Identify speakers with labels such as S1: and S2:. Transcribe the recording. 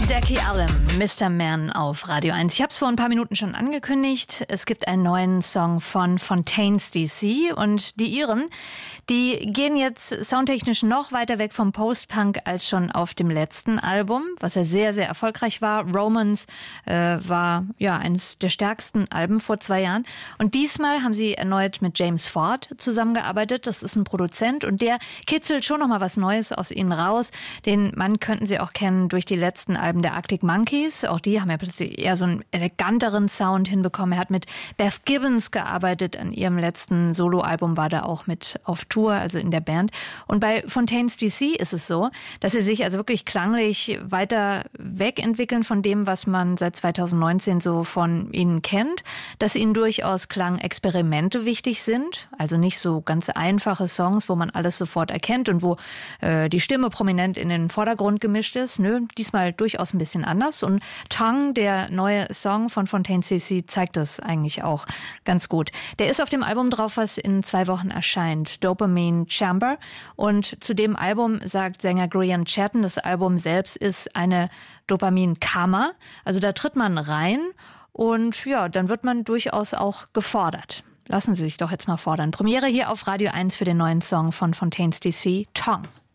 S1: Jackie Allen, Mr. Man auf Radio 1. Ich habe es vor ein paar Minuten schon angekündigt. Es gibt einen neuen Song von Fontaines DC und die Iren, die gehen jetzt soundtechnisch noch weiter weg vom Post-Punk als schon auf dem letzten Album, was ja sehr, sehr erfolgreich war. Romance war ja eines der stärksten Alben vor 2 Jahren. Und diesmal haben sie erneut mit James Ford zusammengearbeitet. Das ist ein Produzent und der kitzelt schon noch mal was Neues aus ihnen raus. Den Mann könnten Sie auch kennen durch die letzten Alben der Arctic Monkeys. Auch die haben ja plötzlich eher so einen eleganteren Sound hinbekommen. Er hat mit Beth Gibbons gearbeitet. An ihrem letzten Soloalbum war da auch mit auf Tour, also in der Band. Und bei Fontaines DC ist es so, dass sie sich also wirklich klanglich weiter wegentwickeln von dem, was man seit 2019 so von ihnen kennt. Dass ihnen durchaus Klangexperimente wichtig sind. Also nicht so ganz einfache Songs, wo man alles sofort erkennt und wo die Stimme prominent in den Vordergrund gemischt ist. Nö, diesmal durchaus ein bisschen anders. Und Tongue, der neue Song von Fontaines DC, zeigt das eigentlich auch ganz gut. Der ist auf dem Album drauf, was in 2 Wochen erscheint, Dopamine Chamber. Und zu dem Album sagt Sänger Graham Chatton, das Album selbst ist eine Dopaminkammer. Also da tritt man rein und ja, dann wird man durchaus auch gefordert. Lassen Sie sich doch jetzt mal fordern. Premiere hier auf Radio 1 für den neuen Song von Fontaines DC, Tongue.